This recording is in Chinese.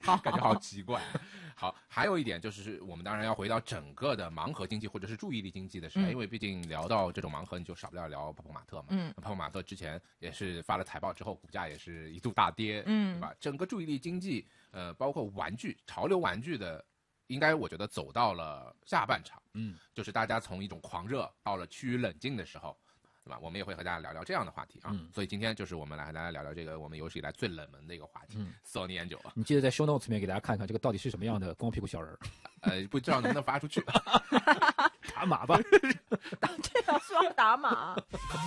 感觉好奇怪。好，还有一点就是我们当然要回到整个的盲盒经济或者是注意力经济的时候，因为毕竟聊到这种盲盒，你就少不了聊泡泡玛特嘛。泡泡玛特之前也是发了财报之后，股价也是一度大跌，对吧？整个注意力经济，包括玩具、潮流玩具的。应该我觉得走到了下半场，就是大家从一种狂热到了趋于冷静的时候，对吧？我们也会和大家聊聊这样的话题啊。所以今天就是我们来和大家聊聊这个我们有史以来最冷门的一个话题，Sony Angel。 你记得在 show notes 里面给大家看看这个到底是什么样的光屁股小人不知道能不能发出去。 打码吧。 这样说要打码。